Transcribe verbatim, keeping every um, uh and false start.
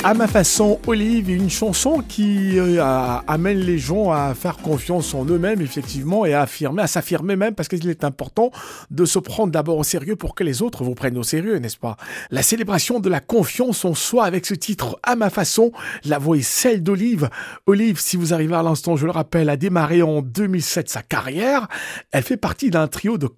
À ma façon, Olive, une chanson qui euh, a- amène les gens à faire confiance en eux-mêmes, effectivement, et à affirmer, à s'affirmer même, parce qu'il est important de se prendre d'abord au sérieux pour que les autres vous prennent au sérieux, n'est-ce pas? La célébration de la confiance en soi avec ce titre À ma façon, la voix est celle d'Olive. Olive, si vous arrivez à l'instant, je le rappelle, a démarré en deux mille sept sa carrière. Elle fait partie d'un trio de